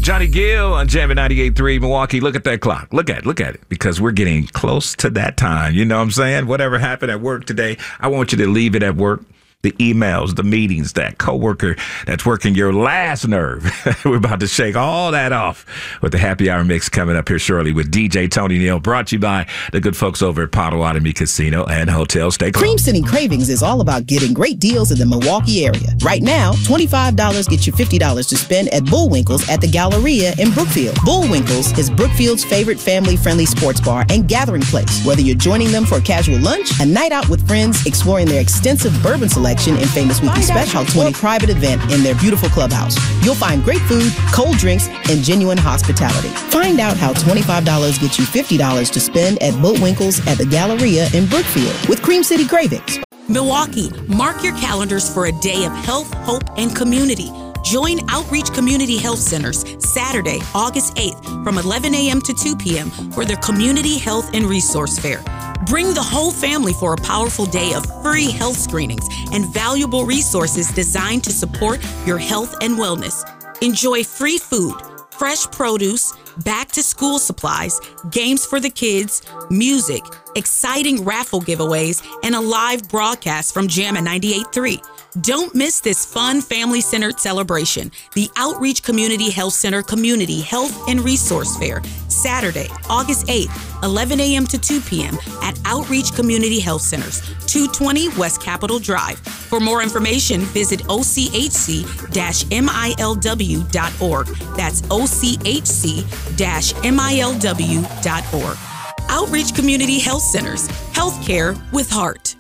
Johnny Gill on Jammin' 98.3 Milwaukee. Look at that clock. Look at it. Because we're getting close to that time. You know what I'm saying? Whatever happened at work today, I want you to leave it at work. The emails, the meetings, that coworker that's working your last nerve. We're about to shake all that off with the Happy Hour Mix coming up here shortly with DJ Tony Neal, brought to you by the good folks over at Potawatomi Casino and Hotel. Stay close. Cream City Cravings is all about getting great deals in the Milwaukee area. Right now, $25 gets you $50 to spend at Bullwinkle's at the Galleria in Brookfield. Bullwinkle's is Brookfield's favorite family-friendly sports bar and gathering place. Whether you're joining them for a casual lunch, a night out with friends, exploring their extensive bourbon selection in Famous Weekly Special, 20 private event in their beautiful clubhouse. You'll find great food, cold drinks, and genuine hospitality. Find out how $25 gets you $50 to spend at Bullwinkle's at the Galleria in Brookfield with Cream City Cravings. Milwaukee, mark your calendars for a day of health, hope, and community. Join Outreach Community Health Centers Saturday, August 8th from 11 a.m. to 2 p.m. for their Community Health and Resource Fair. Bring the whole family for a powerful day of free health screenings and valuable resources designed to support your health and wellness. Enjoy free food, fresh produce, back-to-school supplies, games for the kids, music, exciting raffle giveaways, and a live broadcast from Jammin' 98.3. Don't miss this fun, family-centered celebration. The Outreach Community Health Center Community Health and Resource Fair, Saturday, August 8th, 11 a.m. to 2 p.m. at Outreach Community Health Centers, 220 West Capitol Drive. For more information, visit ochc-milw.org. That's ochc-milw.org. Outreach Community Health Centers, healthcare with heart.